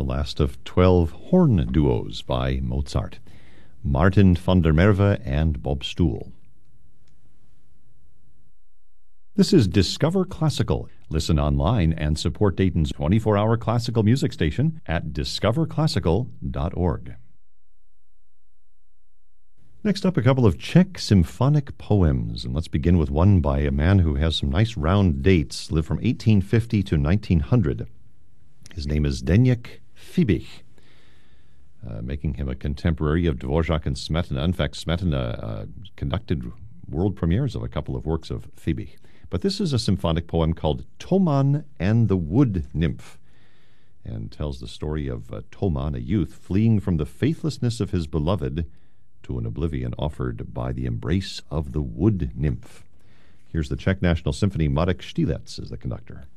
the last of 12 horn duos by Mozart. Martin van der Merwe and Bob Stoel. This is Discover Classical. Listen online and support Dayton's 24-hour classical music station at discoverclassical.org. Next up, a couple of Czech symphonic poems, and let's begin with one by a man who has some nice round dates, lived from 1850 to 1900. His name is Zdeněk Fibich, making him a contemporary of Dvorak and Smetana. In fact, Smetana conducted world premieres of a couple of works of Fibich. But this is a symphonic poem called Toman and the Wood Nymph, and tells the story of Toman, a youth, fleeing from the faithlessness of his beloved to an oblivion offered by the embrace of the wood nymph. Here's the Czech National Symphony. Marek Štílec is the conductor.